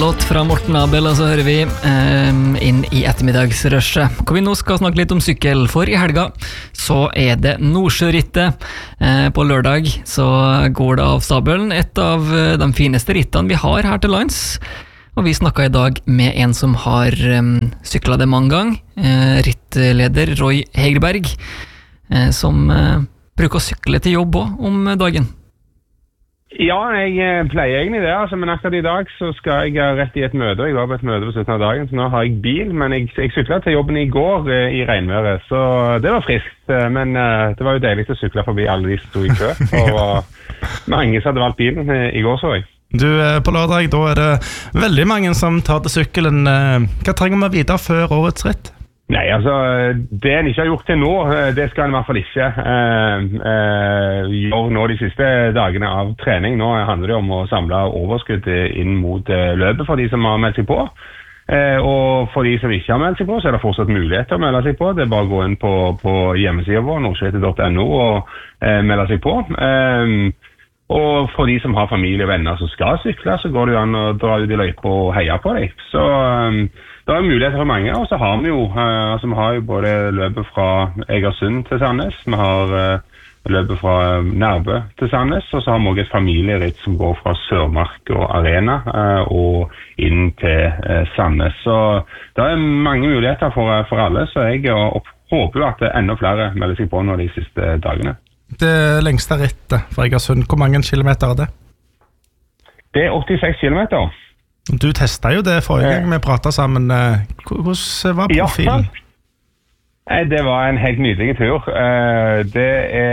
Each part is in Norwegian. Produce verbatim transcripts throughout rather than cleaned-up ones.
låt fra Morten Abel, og så hører vi eh, inn i ettermiddagsrushet, hvor vi nå skal snakke litt om sykkel. For i helga så er det Nordsjørittet. Eh, på lørdag så går det av stabelen, et av de fineste rittene vi har her til lands. Og vi snakket i dag med en som har um, syklet det mange gang, eh, rittleder Roy Hegerberg, eh, som eh, bruker å sykle til jobb også om dagen. Ja, jeg pleier egentlig det, altså, men akkurat i dag så skal jeg rett i et møte. Jeg var på et møte på slutten av dagen, så nå har jeg bil, men jeg, jeg syklet til jobben i går eh, i regnværet, så det var friskt. Men eh, det var jo deilig å sykle forbi alle de som stod i kø, og mange som hadde valgt bilen eh, i går, så jeg. Du, på lørdag, da er det veldig mange som tar til sykkelen. Hva trenger vi videre før årets ritt? Nei, altså, det en ikke har gjort til nå, det skal en i hvert fall ikke eh, eh, gjøre nå de siste dagene av trening. Nå handler det om å samle overskudd inn mot eh, løpet for de som har meldt seg på. Eh, og for de som ikke har meldt seg på, så er det fortsatt mulighet til å melde seg på. Det er bare å gå inn på, på hjemmesiden vår, nordsjørittet punktum no, og eh, melde seg på. Eh, og for de som har familie og venner som skal sykle, så går det jo an å dra ut i løypa og heie på dem. Så eh, det er muligheter for mange, og så har vi jo, uh, altså, vi har jo både løpet fra Egersund til Sandnes, vi har uh, løpet fra Nærbø til Sandnes, og så har vi også et familieritt som går fra Sørmark og Arena uh, og inn til uh, Sandnes. Så det er mange muligheter for, for alle, så jeg uh, håper jo at enda flere melder seg på nå de siste dagene. Det lengste rittet fra Egersund, hvor mange kilometer er det? Det er åttiseks kilometer. Du testet jo det forrige gang vi pratet sammen. Hvordan var profilen? Ja, det var en helt nydelig tur. Det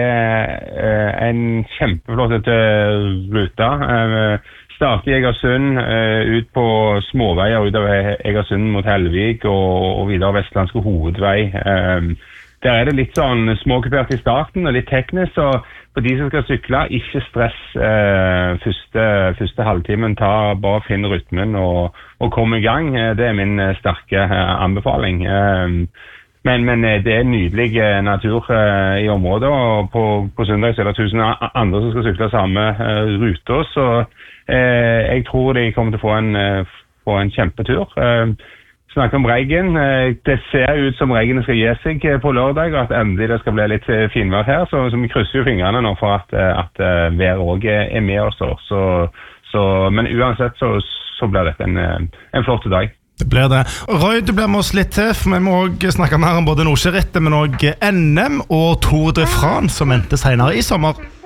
er en kjempeflott rute. Startet i Egersund, ut på småveier utover Egersund mot Helvik og videre Vestlandske hovedvei. Der er det litt sånn småkupert i starten og litt teknisk, så for de som skal sykle, ikke stress eh, første, første halvtimen, ta bare finn rytmen og, og kom i gang. Det er min sterke eh, anbefaling. Eh, men, men det er nydelig eh, natur eh, i området, og på, på søndag så er det tusen andre som skal sykle samme eh, rute, så eh, jeg tror de kommer til å få en, eh, få en kjempetur. Eh, Snakke om regn. Det ser ut som regnet skal gi seg på lørdag, og at endelig det skal bli litt finvær her, så, så vi krysser jo fingrene nå for at, at vær også er med oss. Så, så, men uansett så, så blir dette en, en flott dag. Det blir det. Roy, du blir med oss litt til, for vi må også snakke mer om både Nordsjørittet, men også N M og Tour de France som endte senere i sommer.